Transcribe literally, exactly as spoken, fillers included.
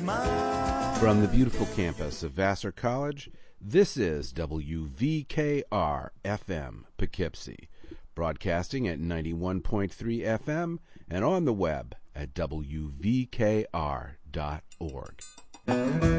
smile. From the beautiful campus of Vassar College, this is W V K R F M Poughkeepsie, broadcasting at ninety-one point three F M and on the web at W V K R dot org.